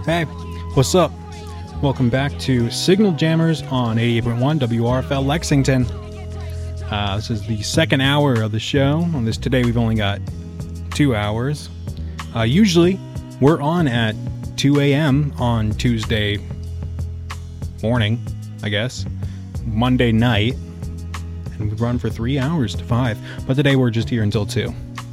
Hey, what's up? Welcome back to Signal Jammers on 88.1 WRFL Lexington. This is the second hour of the show. On this today, we've only got 2 hours. Usually, we're on at 2 a.m. on Tuesday morning, I guess, Monday night, and we run for 3 hours to 5. But today, we're just here until 2.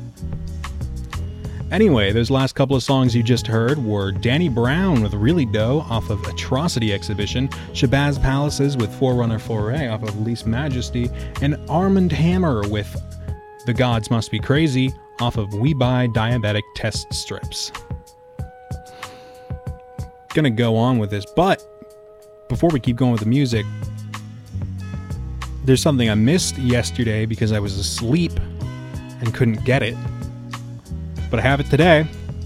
Anyway, those last couple of songs you just heard were Danny Brown with Really Dough off of Atrocity Exhibition, Shabazz Palaces with Forerunner Foray off of Lease Majesty, and Armand Hammer with The Gods Must Be Crazy off of We Buy Diabetic Test Strips. Gonna go on with this, but before we keep going with the music, there's something I missed yesterday because I was asleep and couldn't get it. But I have it today.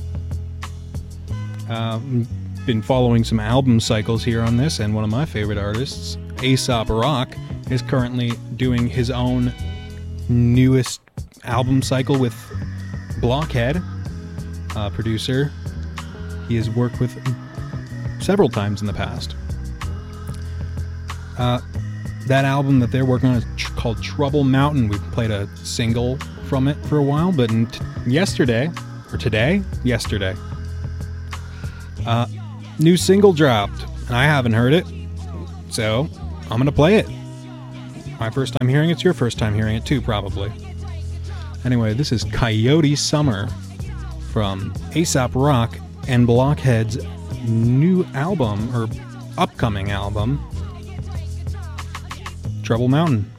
Been following some album cycles here on this, and one of my favorite artists, A$AP Rock, is currently doing his own newest album cycle with Blockhead, producer he has worked with several times in the past. That album that they're working on is called Trouble Mountain. We played a single from it for a while, but yesterday, new single dropped, and I haven't heard it, so I'm gonna play it. My first time hearing it's your first time hearing it too, probably. Anyway, this is Coyote Summer from A$AP Rock and Blockhead's new album, or upcoming album, Trouble Mountain.